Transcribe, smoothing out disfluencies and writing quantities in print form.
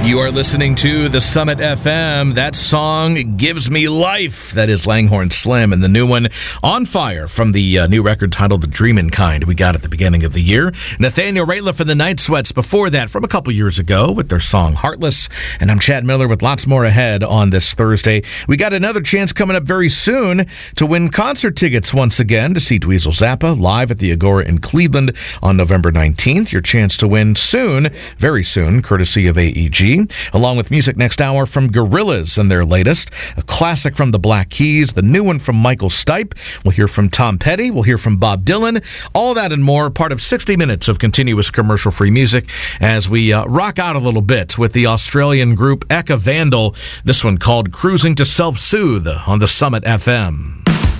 You are listening to the Summit FM. That song gives me life. That is Langhorne Slim, and the new one, On Fire, from the new record titled The Dreamin' Kind we got at the beginning of the year. Nathaniel Rateliff and the Night Sweats before that from a couple years ago with their song Heartless. And I'm Chad Miller with lots more ahead on this Thursday. We got another chance coming up very soon to win concert tickets once again to see Dweezil Zappa live at the Agora in Cleveland on November 19th. Your chance to win soon, very soon, courtesy of AEG. Along with music next hour from Gorillaz and their latest, a classic from the Black Keys, the new one from Michael Stipe. We'll hear from Tom Petty. We'll hear from Bob Dylan. All that and more, part of 60 minutes of continuous commercial-free music as we rock out a little bit with the Australian group Eka Vandal. This one called Cruising to Self-Soothe on the Summit FM.